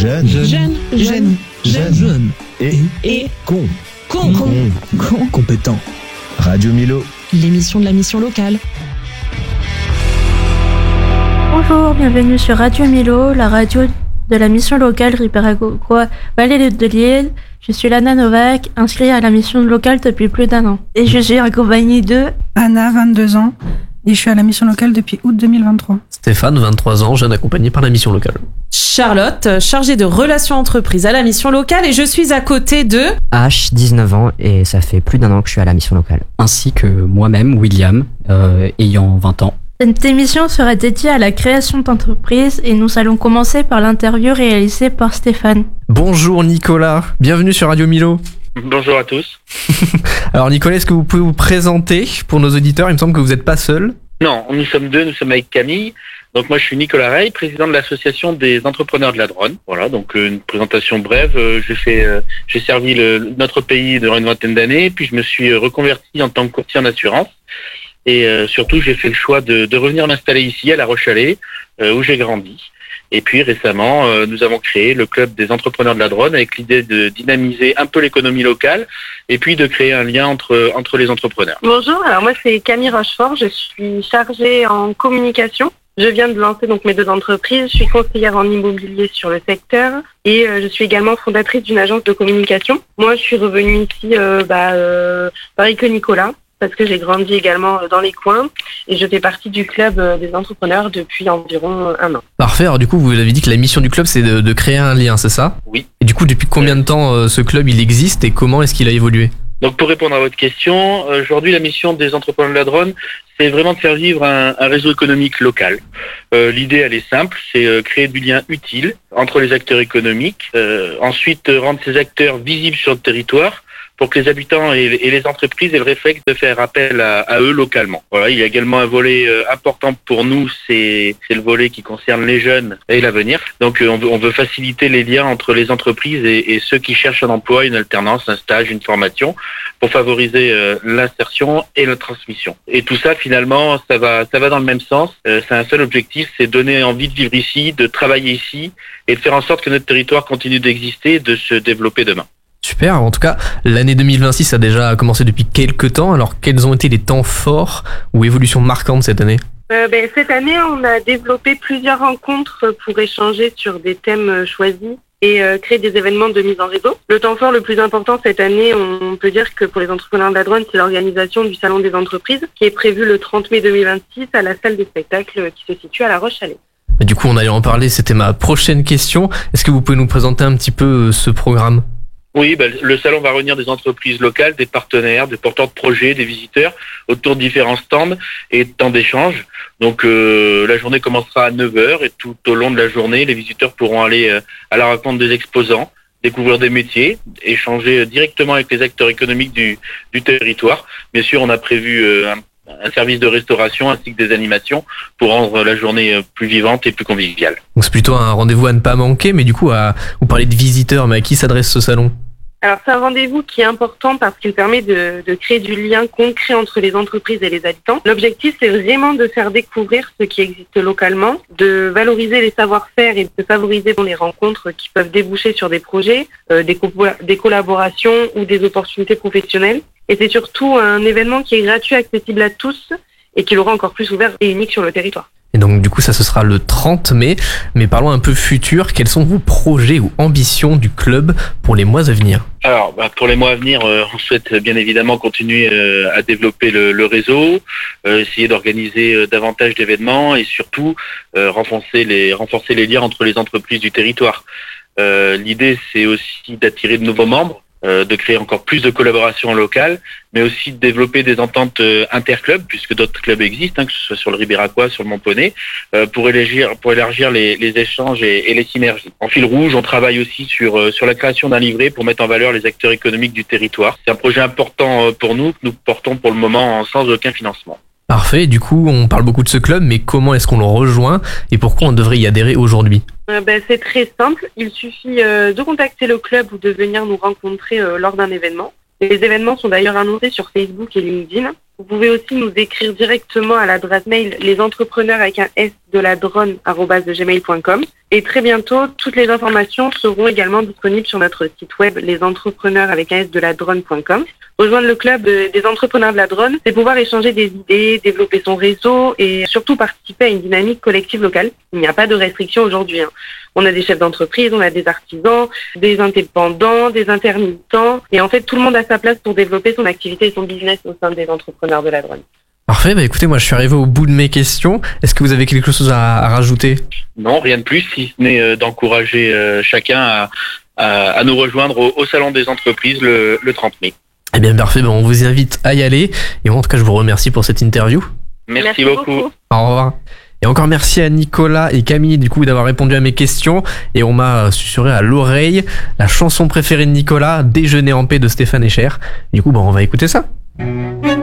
Jeune. Et compétent. Radio Milo. L'émission de la mission locale. Bonjour, bienvenue sur Radio Milo, la radio de la mission locale Riparagoua Vallée de Liel. Je suis Lana Novak, inscrite à la mission locale depuis plus d'un an. Et je suis accompagnée de Anna, 22 ans, et je suis à la mission locale depuis août 2023. Stéphane, 23 ans, jeune accompagné par la mission locale. Charlotte, chargée de relations entreprises à la mission locale, et je suis à côté de H, 19 ans, et ça fait plus d'un an que je suis à la mission locale. Ainsi que moi-même, William, ayant 20 ans. Cette émission sera dédiée à la création d'entreprises et nous allons commencer par l'interview réalisée par Stéphane. Bonjour Nicolas, bienvenue sur Radio Milo. Bonjour à tous. Alors Nicolas, est-ce que vous pouvez vous présenter pour nos auditeurs? Il me semble que vous n'êtes pas seul. Non, nous sommes deux, nous sommes avec Camille. Donc moi je suis Nicolas Rey, président de l'association des entrepreneurs de la Dronne. Voilà, donc une présentation brève. J'ai servi notre pays durant une vingtaine d'années, puis je me suis reconverti en tant que courtier en assurance. Et surtout, j'ai fait le choix de revenir m'installer ici, à La Roche-Alais, où j'ai grandi. Et puis récemment, nous avons créé le club des entrepreneurs de la Dronne avec l'idée de dynamiser un peu l'économie locale et puis de créer un lien entre les entrepreneurs. Bonjour, alors moi c'est Camille Rochefort, je suis chargée en communication. Je viens de lancer donc mes deux entreprises, je suis conseillère en immobilier sur le secteur et je suis également fondatrice d'une agence de communication. Moi je suis revenue ici pareil que Nicolas, parce que j'ai grandi également dans les coins et je fais partie du club des entrepreneurs depuis environ un an. Parfait, alors du coup vous avez dit que la mission du club c'est de créer un lien, c'est ça? Oui. Et du coup depuis combien de temps ce club il existe et comment est-ce qu'il a évolué? Donc pour répondre à votre question, aujourd'hui la mission des entrepreneurs de la Dronne, c'est vraiment de faire vivre un réseau économique local. L'idée elle est simple, c'est créer du lien utile entre les acteurs économiques, ensuite rendre ces acteurs visibles sur le territoire, pour que les habitants et les entreprises aient le réflexe de faire appel à eux localement. Voilà, il y a également un volet important pour nous, c'est le volet qui concerne les jeunes et l'avenir. Donc on veut faciliter les liens entre les entreprises et ceux qui cherchent un emploi, une alternance, un stage, une formation, pour favoriser l'insertion et la transmission. Et tout ça finalement, ça va dans le même sens. C'est un seul objectif, c'est donner envie de vivre ici, de travailler ici et de faire en sorte que notre territoire continue d'exister et de se développer demain. Super, en tout cas, l'année 2026 a déjà commencé depuis quelques temps. Alors, quels ont été les temps forts ou évolutions marquantes cette année? Cette année, on a développé plusieurs rencontres pour échanger sur des thèmes choisis et créer des événements de mise en réseau. Le temps fort le plus important cette année, on peut dire que pour les entrepreneurs de la Dronne, c'est l'organisation du Salon des entreprises qui est prévu le 30 mai 2026 à la salle des spectacles qui se situe à La Roche-Alais. Du coup, on allait en parler, c'était ma prochaine question. Est-ce que vous pouvez nous présenter un petit peu ce programme? Oui, le salon va réunir des entreprises locales, des partenaires, des porteurs de projets, des visiteurs autour de différents stands et de temps d'échange. Donc la journée commencera à 9h et tout au long de la journée, les visiteurs pourront aller à la rencontre des exposants, découvrir des métiers, échanger directement avec les acteurs économiques du territoire. Bien sûr, on a prévu un service de restauration ainsi que des animations pour rendre la journée plus vivante et plus conviviale. Donc c'est plutôt un rendez-vous à ne pas manquer, mais du coup, vous parlez de visiteurs, mais à qui s'adresse ce salon? Alors c'est un rendez-vous qui est important parce qu'il permet de créer du lien concret entre les entreprises et les habitants. L'objectif c'est vraiment de faire découvrir ce qui existe localement, de valoriser les savoir-faire et de favoriser les rencontres qui peuvent déboucher sur des projets, des collaborations ou des opportunités professionnelles. Et c'est surtout un événement qui est gratuit, accessible à tous et qui l'aura encore plus ouvert et unique sur le territoire. Et donc du coup ça ce sera le 30 mai, mais parlons un peu futur, quels sont vos projets ou ambitions du club pour les mois à venir? Alors pour les mois à venir, on souhaite bien évidemment continuer à développer le réseau, essayer d'organiser davantage d'événements et surtout renforcer les liens entre les entreprises du territoire. L'idée c'est aussi d'attirer de nouveaux membres, de créer encore plus de collaborations locales, mais aussi de développer des ententes interclubs, puisque d'autres clubs existent, que ce soit sur le Ribéracois, sur le Mont-Poney, pour élargir les échanges et les synergies. En fil rouge, on travaille aussi sur la création d'un livret pour mettre en valeur les acteurs économiques du territoire. C'est un projet important pour nous, que nous portons pour le moment sans aucun financement. Parfait, du coup on parle beaucoup de ce club, mais comment est-ce qu'on le rejoint et pourquoi on devrait y adhérer aujourd'hui? C'est très simple, il suffit de contacter le club ou de venir nous rencontrer lors d'un événement. Les événements sont d'ailleurs annoncés sur Facebook et LinkedIn. Vous pouvez aussi nous écrire directement à l'adresse mail lesentrepreneurs avec un S de la drone@gmail.com. Et très bientôt, toutes les informations seront également disponibles sur notre site web lesentrepreneurs avec un S de la drone.com. Rejoindre le club des entrepreneurs de la drone, c'est pouvoir échanger des idées, développer son réseau et surtout participer à une dynamique collective locale. Il n'y a pas de restrictions aujourd'hui. On a des chefs d'entreprise, on a des artisans, des indépendants, des intermittents. Et en fait, tout le monde a sa place pour développer son activité et son business au sein des entrepreneurs de la drone. Parfait, écoutez, moi je suis arrivé au bout de mes questions. Est-ce que vous avez quelque chose à rajouter ? Non, rien de plus, si ce n'est d'encourager chacun à nous rejoindre au Salon des entreprises le 30 mai. Eh bien parfait, on vous invite à y aller. Et moi, en tout cas, je vous remercie pour cette interview. Merci beaucoup. Au revoir. Et encore merci à Nicolas et Camille du coup d'avoir répondu à mes questions. Et on m'a susurré à l'oreille la chanson préférée de Nicolas, Déjeuner en paix de Stéphane Echer. Du coup, on va écouter ça.